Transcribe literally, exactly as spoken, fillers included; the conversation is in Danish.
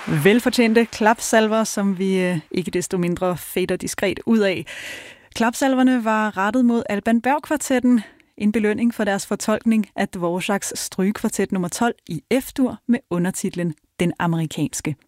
Velfortjente klapsalver, som vi ikke desto mindre fader diskret ud af. Klapsalverne var rettet mod Alban Berg-kvartetten, en belønning for deres fortolkning af Dvoraks strygekvartet nummer tolv i F-dur med undertitlen Den amerikanske.